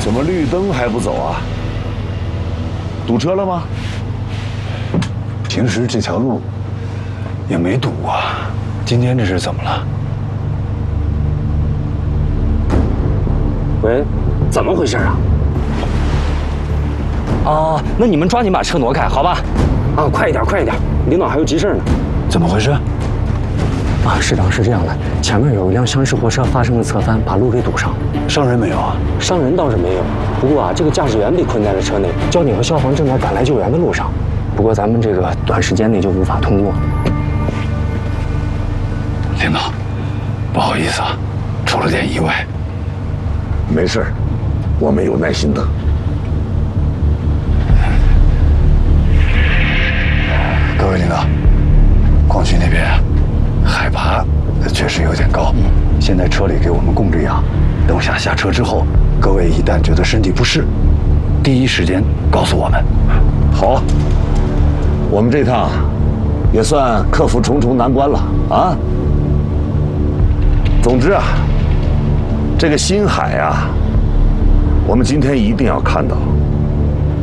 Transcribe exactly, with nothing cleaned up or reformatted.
怎么绿灯还不走啊？堵车了吗？ 平时这条路也没堵啊，今天这是怎么了？ 喂，怎么回事啊？ 啊，那你们抓紧把车挪开，好吧？ 啊，快一点，快一点，领导还有急事呢。 怎么回事？ 啊，市长是这样的，前面有一辆厢式货车发生了侧翻，把路给堵上， 伤人没有啊？ 伤人倒是没有，不过啊，这个驾驶员被困在了车内，交警和消防正在赶来救援的路上，不过咱们这个短时间内就无法通过。 领导，不好意思啊，出了点意外。 没事，我们有耐心等。 各位领导，矿区那边海拔确实有点高，现在车里给我们供着氧，等我下下车之后，各位一旦觉得身体不适，第一时间告诉我们。 好，我们这趟也算克服重重难关了啊。总之啊，这个新海啊，我们今天一定要看到。